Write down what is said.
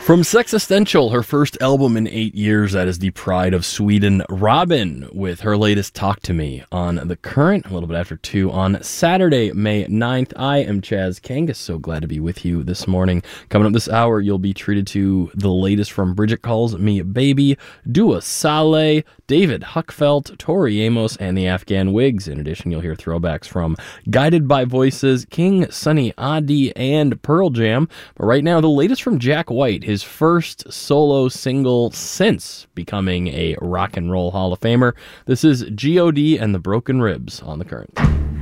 From Sexistential, her first album in 8 years, that is the pride of Sweden, Robin, with her latest Talk to Me on The Current, a little bit after 2 on Saturday, May 9th. I am Chaz Kangas, so glad to be with you this morning. Coming up this hour, you'll be treated to the latest from Bridget Calls Me Baby, Dua Saleh, David Huckfelt, Tori Amos, and the Afghan Wigs. In addition, you'll hear throwbacks from Guided by Voices, King, Sunny Adi, and Pearl Jam. But right now, the latest from Jack White, his first solo single since becoming a rock and roll Hall of Famer. This is G.O.D. and the Broken Ribs on The Current.